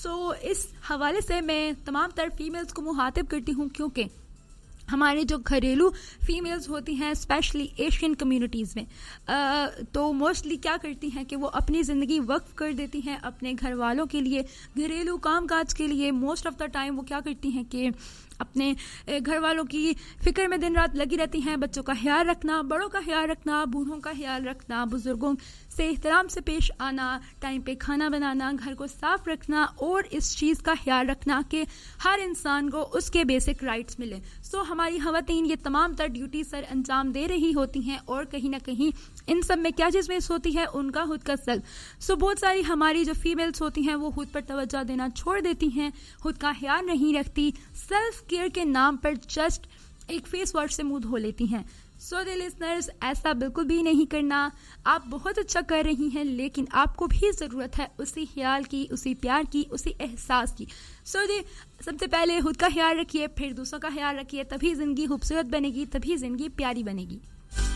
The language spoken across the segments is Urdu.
سو اس حوالے سے میں تمام تر فیمیلز کو مخاطب کرتی ہوں، کیونکہ ہمارے جو گھریلو فیمیلز ہوتی ہیں اسپیشلی ایشین کمیونٹیز میں تو موسٹلی کیا کرتی ہیں کہ وہ اپنی زندگی وقف کر دیتی ہیں اپنے گھر والوں کے لیے، گھریلو کام کاج کے لیے. موسٹ آف دا ٹائم وہ کیا کرتی ہیں کہ اپنے گھر والوں کی فکر میں دن رات لگی رہتی ہیں، بچوں کا خیال رکھنا، بڑوں کا خیال رکھنا، بوڑھوں کا خیال رکھنا، بزرگوں سے احترام سے پیش آنا، ٹائم پہ کھانا بنانا، گھر کو صاف رکھنا، اور اس چیز کا خیال رکھنا کہ ہر انسان کو اس کے بیسک رائٹس ملیں. سو ہماری خواتین یہ تمام تر ڈیوٹی سر انجام دے رہی ہوتی ہیں، اور کہیں نہ کہیں ان سب میں کیا چیز مس ہوتی ہے؟ ان کا خود کا سیلف. سو بہت ساری ہماری جو فیمیلز ہوتی ہیں وہ خود پر توجہ دینا چھوڑ دیتی ہیں، خود کا خیال نہیں رکھتی، سیلف کیئر کے نام پر جسٹ ایک فیس واش سے منہ دھو لیتی ہیں. سو دی لسنرز، ایسا بالکل بھی نہیں کرنا. آپ بہت اچھا کر رہی ہیں، لیکن آپ کو بھی ضرورت ہے اسی خیال کی، اسی پیار کی، اسی احساس کی. سو جی سب سے پہلے خود کا خیال رکھیے، پھر دوسروں کا خیال رکھیے، تبھی زندگی خوبصورت بنے گی، تبھی زندگی پیاری بنے گی.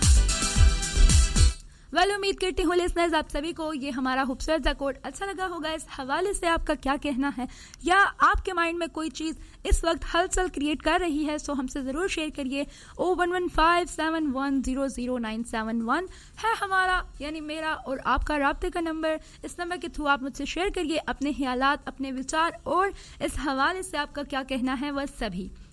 امید کرتی ہوں لسنرز آپ سبھی کو یہ ہمارا خوبصورت سا کوٹ اچھا لگا ہوگا. اس حوالے سے آپ کا کیا کہنا ہے، یا آپ کے مائنڈ میں کوئی چیز اس وقت ہلچل کریٹ کر رہی ہے، سو ہم سے ضرور شیئر کریے. 01157100971 ہے ہمارا یعنی میرا اور آپ کا رابطے کا نمبر. اس نمبر کے تھرو آپ مجھ سے شیئر کریے اپنے خیالات، اپنے وچار، اور اس حوالے سے آپ کا کیا کہنا ہے وہ سبھی.